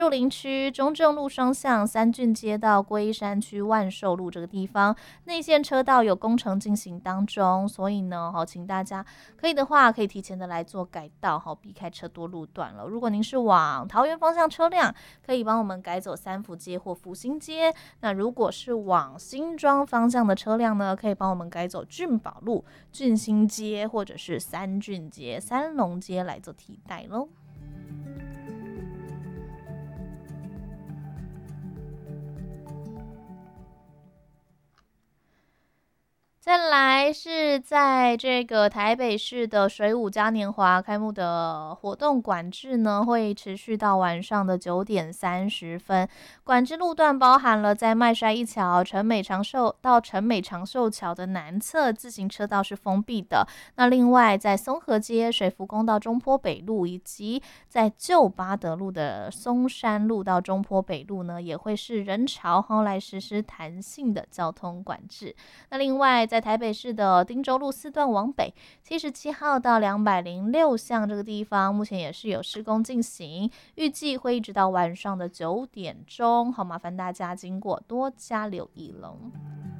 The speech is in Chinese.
树林区中正路双向三郡街到龟山区万寿路这个地方，内线车道有工程进行当中，所以呢，请大家可以的话，可以提前的来做改道，避开车多路段了。如果您是往桃园方向车辆，可以帮我们改走三福街或福兴街；那如果是往新庄方向的车辆呢，可以帮我们改走俊宝路、俊兴街或者是三郡街、三龙街来做替代喽。再来是在这个台北市的水舞嘉年华开幕的活动管制呢，会持续到晚上的9:30。管制路段包含了在麦帅一桥、陈美长寿到陈美长寿桥的南侧自行车道是封闭的。那另外在松河街、水福宫到中坡北路，以及在旧八德路的松山路到中坡北路呢，也会是人潮来实施弹性的交通管制。那另外在台北市的汀州路4段往北77号到206巷这个地方，目前也是有施工进行，预计会一直到晚上的9点钟，麻烦大家经过多加留意喽。